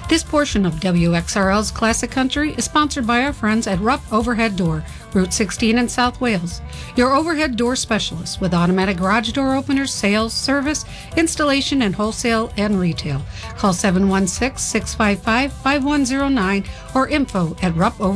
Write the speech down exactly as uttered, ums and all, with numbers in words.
This portion of W X R L's Classic Country is sponsored by our friends at Rupp Overhead Door, Route sixteen in South Wales. Your overhead door specialist with automatic garage door openers, sales, service, installation, and wholesale and retail. Call seven one six, six five five, five one zero nine or info at rupp over